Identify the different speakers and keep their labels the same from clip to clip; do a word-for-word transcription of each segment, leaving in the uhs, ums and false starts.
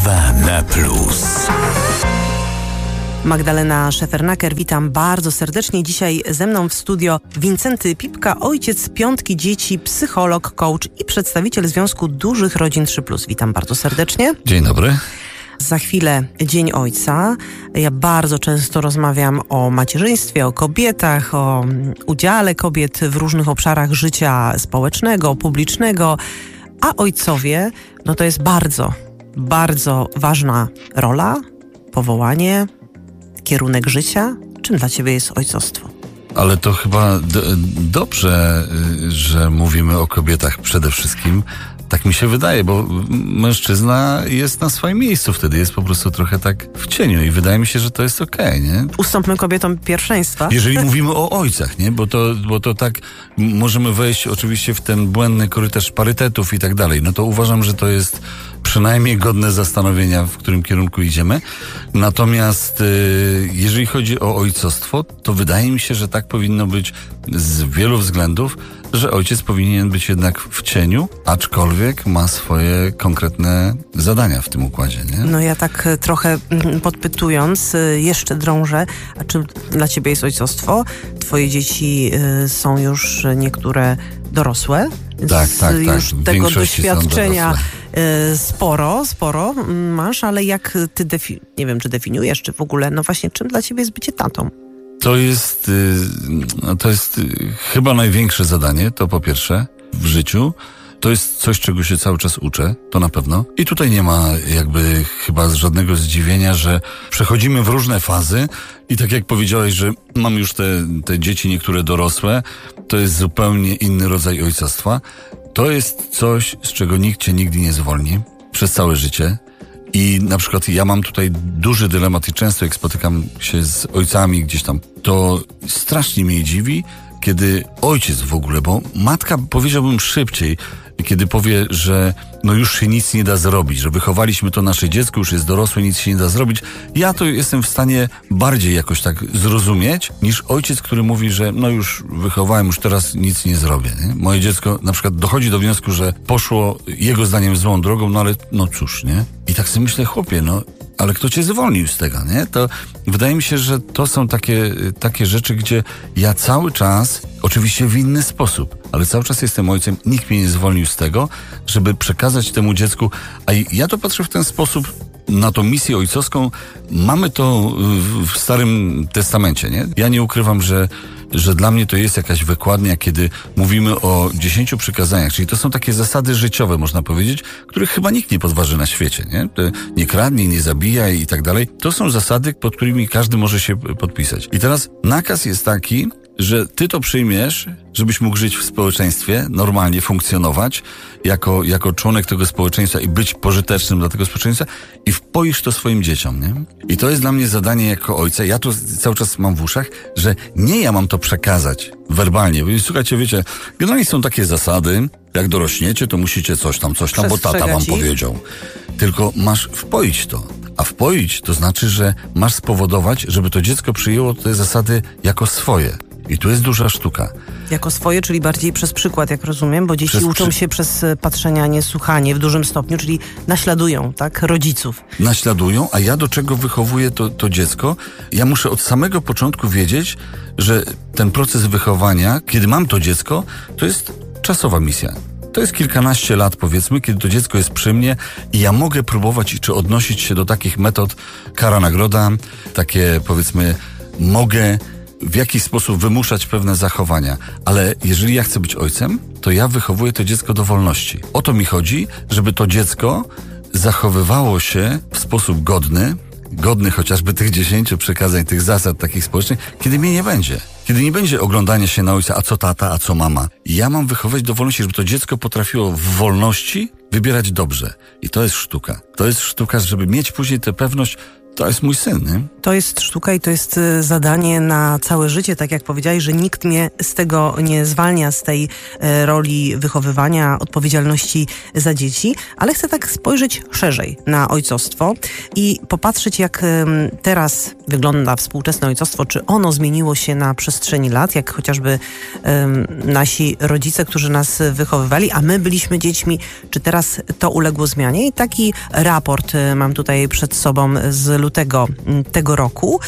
Speaker 1: Dwa na plus.
Speaker 2: Magdalena Szefernaker, witam bardzo serdecznie. Dzisiaj ze mną w studio Wincenty Pipka, ojciec piątki dzieci, psycholog, coach i przedstawiciel Związku Dużych Rodzin trzy plus. Witam bardzo serdecznie.
Speaker 3: Dzień dobry.
Speaker 2: Za chwilę Dzień Ojca. Ja bardzo często rozmawiam o macierzyństwie, o kobietach, o udziale kobiet w różnych obszarach życia społecznego, publicznego, a ojcowie, no to jest bardzo, bardzo ważna rola, powołanie, kierunek życia. Czym dla ciebie jest ojcostwo?
Speaker 3: Ale to chyba d- dobrze, że mówimy o kobietach przede wszystkim. Tak mi się wydaje, bo mężczyzna jest na swoim miejscu wtedy, jest po prostu trochę tak w cieniu i wydaje mi się, że to jest okej, nie?
Speaker 2: Ustąpmy kobietom pierwszeństwa.
Speaker 3: Jeżeli mówimy o ojcach, nie? Bo to, bo to tak możemy wejść oczywiście w ten błędny korytarz parytetów i tak dalej. No to uważam, że to jest przynajmniej godne zastanowienia, w którym kierunku idziemy. Natomiast yy, jeżeli chodzi o ojcostwo, to wydaje mi się, że tak powinno być z wielu względów, że ojciec powinien być jednak w cieniu, aczkolwiek ma swoje konkretne zadania w tym układzie, nie?
Speaker 2: No ja tak trochę podpytując, jeszcze drążę, a czym dla ciebie jest ojcostwo? Twoje dzieci y, są już niektóre dorosłe.
Speaker 3: Tak,
Speaker 2: Z,
Speaker 3: tak, tak.
Speaker 2: już tego doświadczenia
Speaker 3: y,
Speaker 2: sporo, sporo masz, ale jak ty, defi- nie wiem, czy definiujesz, czy w ogóle, no właśnie, czym dla ciebie jest bycie tatą?
Speaker 3: To jest, y, to jest y, chyba największe zadanie, to po pierwsze w życiu. To jest coś, czego się cały czas uczę, to na pewno. I tutaj nie ma jakby chyba żadnego zdziwienia, że przechodzimy w różne fazy i tak jak powiedziałeś, że mam już te, te dzieci niektóre dorosłe, to jest zupełnie inny rodzaj ojcostwa. To jest coś, z czego nikt cię nigdy nie zwolni przez całe życie. I na przykład ja mam tutaj duży dylemat i często jak spotykam się z ojcami gdzieś tam, to strasznie mnie dziwi, kiedy ojciec w ogóle, bo matka powiedziałbym szybciej, kiedy powie, że no już się nic nie da zrobić, że wychowaliśmy to nasze dziecko, już jest dorosłe, nic się nie da zrobić. Ja to jestem w stanie bardziej jakoś tak zrozumieć, niż ojciec, który mówi, że no już wychowałem, już teraz nic nie zrobię. Nie? Moje dziecko na przykład dochodzi do wniosku, że poszło jego zdaniem złą drogą, no ale no cóż, nie? I tak sobie myślę, chłopie, no ale kto cię zwolnił z tego, nie? To wydaje mi się, że to są takie, takie rzeczy, gdzie ja cały czas, oczywiście w inny sposób, ale cały czas jestem ojcem, nikt mnie nie zwolnił z tego, żeby przekazać temu dziecku, a ja to patrzę w ten sposób na tą misję ojcowską. Mamy to w Starym Testamencie, nie? Ja nie ukrywam, że że dla mnie to jest jakaś wykładnia, kiedy mówimy o dziesięciu przykazaniach, czyli to są takie zasady życiowe, można powiedzieć, których chyba nikt nie podważy na świecie, nie? Nie kradnij, nie zabijaj i tak dalej. To są zasady, pod którymi każdy może się podpisać. I teraz nakaz jest taki, że ty to przyjmiesz, żebyś mógł żyć w społeczeństwie, normalnie funkcjonować jako, jako członek tego społeczeństwa i być pożytecznym dla tego społeczeństwa i wpoisz to swoim dzieciom, nie? I to jest dla mnie zadanie jako ojca. Ja to cały czas mam w uszach, że nie ja mam to przekazać werbalnie. Bo słuchajcie, wiecie, generalnie są takie zasady, jak dorośniecie, to musicie coś tam, coś tam, bo tata wam powiedział. Tylko masz wpoić to. A wpoić to znaczy, że masz spowodować, żeby to dziecko przyjęło te zasady jako swoje. I tu jest duża sztuka.
Speaker 2: Jako swoje, czyli bardziej przez przykład, jak rozumiem, bo dzieci
Speaker 3: przez
Speaker 2: uczą
Speaker 3: przy...
Speaker 2: się przez patrzenie, a nie słuchanie w dużym stopniu, czyli naśladują, tak, rodziców.
Speaker 3: Naśladują, a ja do czego wychowuję to, to dziecko? Ja muszę od samego początku wiedzieć, że ten proces wychowania, kiedy mam to dziecko, to jest czasowa misja. To jest kilkanaście lat, powiedzmy, kiedy to dziecko jest przy mnie i ja mogę próbować czy odnosić się do takich metod kara-nagroda, takie, powiedzmy, mogę w jakiś sposób wymuszać pewne zachowania. Ale jeżeli ja chcę być ojcem, to ja wychowuję to dziecko do wolności. O to mi chodzi, żeby to dziecko zachowywało się w sposób godny, godny chociażby tych dziesięciu przykazań, tych zasad takich społecznych, kiedy mnie nie będzie. Kiedy nie będzie oglądania się na ojca, a co tata, a co mama. Ja mam wychować do wolności, żeby to dziecko potrafiło w wolności wybierać dobrze. I to jest sztuka. To jest sztuka, żeby mieć później tę pewność, To jest mój syn, nie?
Speaker 2: To jest sztuka i to jest zadanie na całe życie, tak jak powiedziałeś, że nikt mnie z tego nie zwalnia, z tej e, roli wychowywania, odpowiedzialności za dzieci, ale chcę tak spojrzeć szerzej na ojcostwo i popatrzeć, jak e, teraz wygląda współczesne ojcostwo, czy ono zmieniło się na przestrzeni lat, jak chociażby e, nasi rodzice, którzy nas wychowywali, a my byliśmy dziećmi, czy teraz to uległo zmianie. I taki raport e, mam tutaj przed sobą z lutego tego roku.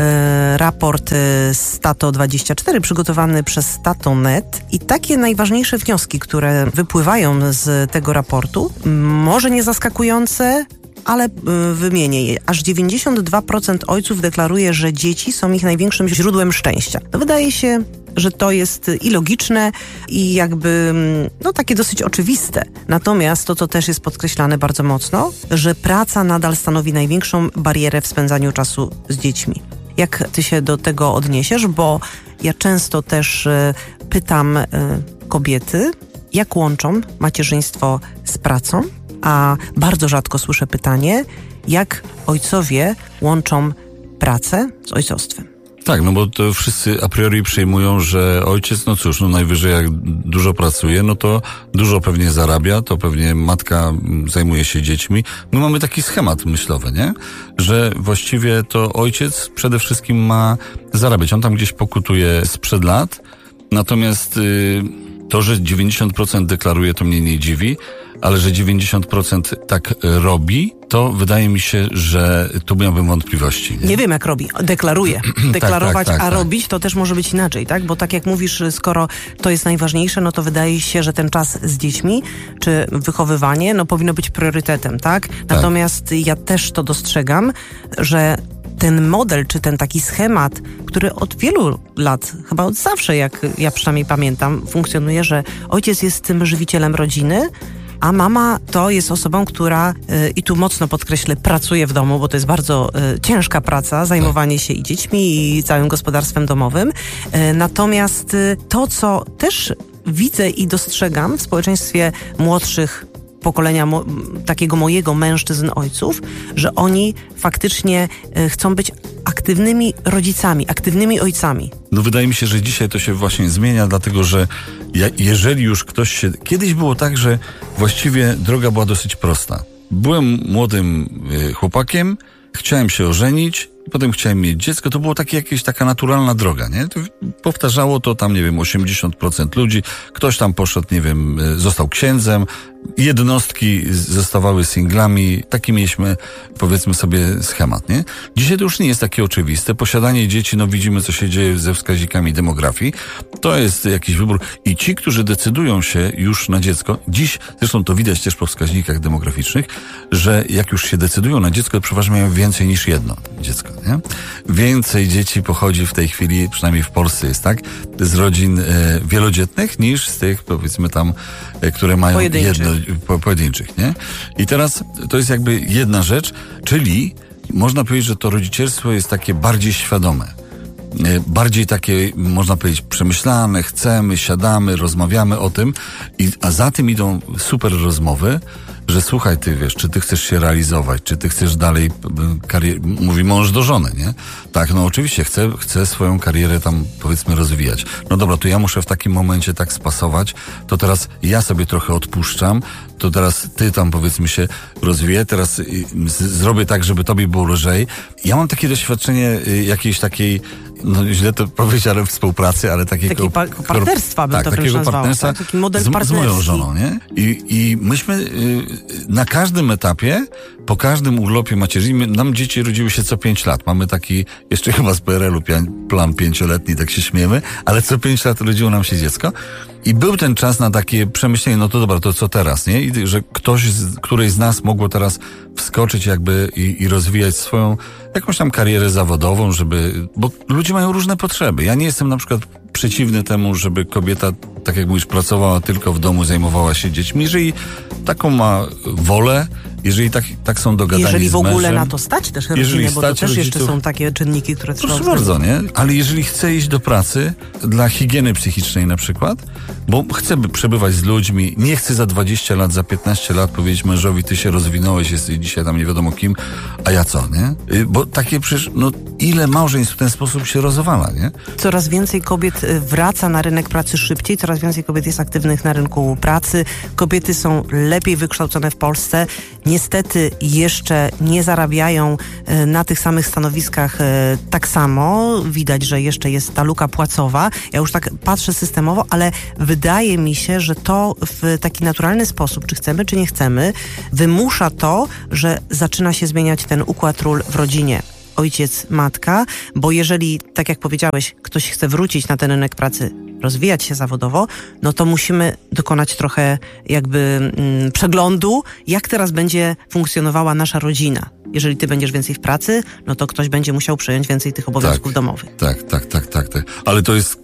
Speaker 2: E, raport Stato dwadzieścia cztery przygotowany przez Stato kropka net i takie najważniejsze wnioski, które wypływają z tego raportu, może nie zaskakujące, ale y, wymienię je. Aż dziewięćdziesiąt dwa procent ojców deklaruje, że dzieci są ich największym źródłem szczęścia. To wydaje się, że to jest i logiczne, i jakby no takie dosyć oczywiste. Natomiast to, co też jest podkreślane bardzo mocno, że praca nadal stanowi największą barierę w spędzaniu czasu z dziećmi. Jak ty się do tego odniesiesz? Bo ja często też y, pytam y, kobiety, jak łączą macierzyństwo z pracą, a bardzo rzadko słyszę pytanie, jak ojcowie łączą pracę z ojcostwem.
Speaker 3: Tak, no bo to wszyscy a priori przyjmują, że ojciec, no cóż, no najwyżej jak dużo pracuje, no to dużo pewnie zarabia, to pewnie matka zajmuje się dziećmi. My mamy taki schemat myślowy, nie? Że właściwie to ojciec przede wszystkim ma zarabiać. On tam gdzieś pokutuje sprzed lat, natomiast yy, to, że dziewięćdziesiąt procent deklaruje, to mnie nie dziwi, ale że dziewięćdziesiąt procent tak robi, to wydaje mi się, że tu miałbym wątpliwości. Nie,
Speaker 2: nie wiem, jak robi. Deklaruje. Deklarować,
Speaker 3: tak, tak, tak,
Speaker 2: a
Speaker 3: tak.
Speaker 2: robić to też może być inaczej, tak? Bo tak jak mówisz, skoro to jest najważniejsze, no to wydaje się, że ten czas z dziećmi, czy wychowywanie, no powinno być priorytetem, tak? Natomiast tak. ja też to dostrzegam, że ten model, czy ten taki schemat, który od wielu lat, chyba od zawsze, jak ja przynajmniej pamiętam, funkcjonuje, że ojciec jest tym żywicielem rodziny, a mama to jest osobą, która, y, i tu mocno podkreślę, pracuje w domu, bo to jest bardzo y, ciężka praca, zajmowanie się i dziećmi, i całym gospodarstwem domowym. Y, natomiast y, to, co też widzę i dostrzegam w społeczeństwie młodszych pokolenia mo- takiego mojego mężczyzn, ojców, że oni faktycznie y, chcą być aktywnymi rodzicami, aktywnymi ojcami.
Speaker 3: No wydaje mi się, że dzisiaj to się właśnie zmienia, dlatego że ja, jeżeli już ktoś się... Kiedyś było tak, że właściwie droga była dosyć prosta. Byłem młodym y, chłopakiem, chciałem się ożenić, potem chciałem mieć dziecko, to było takie jakieś taka naturalna droga, nie? To powtarzało to tam, nie wiem, osiemdziesiąt procent ludzi, ktoś tam poszedł, nie wiem, został księdzem, jednostki zostawały singlami, taki mieliśmy, powiedzmy sobie, schemat, nie? Dzisiaj to już nie jest takie oczywiste. Posiadanie dzieci, no widzimy, co się dzieje ze wskaźnikami demografii. To jest jakiś wybór. I ci, którzy decydują się już na dziecko, dziś, zresztą to widać też po wskaźnikach demograficznych, że jak już się decydują na dziecko, to przeważnie mają więcej niż jedno dziecko, nie? Więcej dzieci pochodzi w tej chwili, przynajmniej w Polsce jest tak, z rodzin e, wielodzietnych niż z tych, powiedzmy tam, e, które mają
Speaker 2: Pojedynczych.
Speaker 3: jedno, po, pojedynczych, nie? I teraz to jest jakby jedna rzecz, czyli można powiedzieć, że to rodzicielstwo jest takie bardziej świadome. E, bardziej takie, można powiedzieć, przemyślane, chcemy, siadamy, rozmawiamy o tym, i, a za tym idą super rozmowy, że słuchaj, ty wiesz, czy ty chcesz się realizować, czy ty chcesz dalej karierę, mówi mąż do żony, nie? Tak, no oczywiście, chcę, chcę swoją karierę tam, powiedzmy, rozwijać. No dobra, to ja muszę w takim momencie tak spasować, to teraz ja sobie trochę odpuszczam, to teraz ty tam, powiedzmy, się rozwiję, teraz z, zrobię tak, żeby tobie było lżej. Ja mam takie doświadczenie y, jakiejś takiej, no źle to powiedzieć, ale współpracy, ale takiego...
Speaker 2: Takiego pa- partnerstwa bym
Speaker 3: tak,
Speaker 2: to
Speaker 3: takiego
Speaker 2: nazwało,
Speaker 3: partnerstwa,
Speaker 2: tak? Taki model
Speaker 3: z, z
Speaker 2: partnerski.
Speaker 3: moją żoną, nie? I, i myśmy y, na każdym etapie, po każdym urlopie macierzyńskim, nam dzieci rodziły się co pięć lat. Mamy taki, jeszcze chyba z P R L-u plan pięcioletni, tak się śmiemy, ale co pięć lat rodziło nam się dziecko. I był ten czas na takie przemyślenie, no to dobra, to co teraz, nie? I że ktoś, z, któryś z nas mogło teraz wskoczyć jakby i, i rozwijać swoją jakąś tam karierę zawodową, żeby, bo ludzie mają różne potrzeby. Ja nie jestem na przykład przeciwny temu, żeby kobieta, tak jak mówisz, pracowała tylko w domu, zajmowała się dziećmi. Jeżeli taką ma wolę Jeżeli tak, tak są dogadani
Speaker 2: Jeżeli w
Speaker 3: z
Speaker 2: ogóle
Speaker 3: mężem,
Speaker 2: na to stać też
Speaker 3: jeżeli
Speaker 2: rodzinę, bo to
Speaker 3: stać
Speaker 2: też jeszcze
Speaker 3: rodziców-
Speaker 2: są takie czynniki, które trzeba
Speaker 3: proszę
Speaker 2: uwzględnić.
Speaker 3: bardzo, nie? Ale jeżeli chce iść do pracy, dla higieny psychicznej na przykład, bo chce by przebywać z ludźmi, nie chce za dwadzieścia lat, za piętnaście lat powiedzieć mężowi, ty się rozwinąłeś, jesteś dzisiaj tam nie wiadomo kim, a ja co, nie? Y, Bo takie przecież, no ile małżeństw w ten sposób się rozwala, nie?
Speaker 2: Coraz więcej kobiet y, wraca na rynek pracy szybciej, coraz więcej kobiet jest aktywnych na rynku pracy. Kobiety są lepiej wykształcone w Polsce. Niestety jeszcze nie zarabiają y, na tych samych stanowiskach y, tak samo. Widać, że jeszcze jest ta luka płacowa. Ja już tak patrzę systemowo, ale wydaje mi się, że to w taki naturalny sposób, czy chcemy, czy nie chcemy, wymusza to, że zaczyna się zmieniać ten układ ról w rodzinie. Ojciec, matka, bo jeżeli, tak jak powiedziałeś, ktoś chce wrócić na ten rynek pracy, rozwijać się zawodowo, no to musimy dokonać trochę jakby mm, przeglądu, jak teraz będzie funkcjonowała nasza rodzina. Jeżeli ty będziesz więcej w pracy, no to ktoś będzie musiał przejąć więcej tych obowiązków
Speaker 3: Tak.
Speaker 2: domowych.
Speaker 3: Tak, tak, tak, tak, tak. Ale to jest